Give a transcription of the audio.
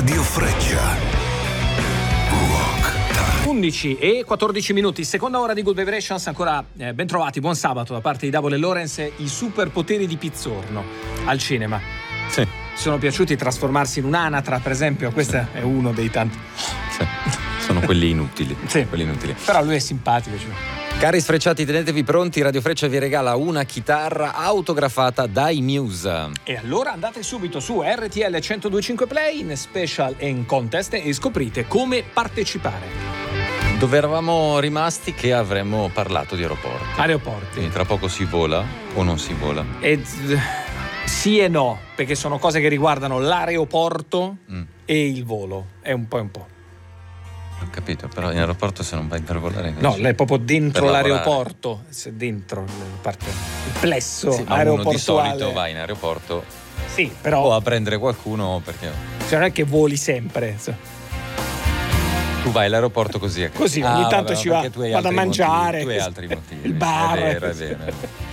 Radio Freccia. 11 e 14 minuti, seconda ora di Good Vibrations, ancora ben trovati, buon sabato da parte di Davole Lorenz. I superpoteri di Pizzorno al cinema. Sì. Ci sono piaciuti trasformarsi in un'anatra, per esempio? Questo è uno dei tanti. Sì. Sono quelli inutili. Sì. Quelli inutili. Però lui è simpatico. Cari sfrecciati, tenetevi pronti, Radio Freccia vi regala una chitarra autografata dai Muse. E allora andate subito su RTL 102.5 Play in special e in contest e scoprite come partecipare. Dove eravamo rimasti che avremmo parlato di aeroporti. Aeroporti. Quindi tra poco si vola o non si vola? Sì e no, perché sono cose che riguardano l'aeroporto e il volo. È un po'. Ho capito, però in aeroporto se non vai per volare... No, lei è proprio dentro per l'aeroporto. Se dentro parte il plesso sì, ma aeroportuale. uno di solito va in aeroporto sì, però o a prendere qualcuno perché... Cioè non è che voli sempre. Tu vai all'aeroporto così. Così, ogni tanto ci va, vado a mangiare. Tu hai altri motivi. Il bar. È vero.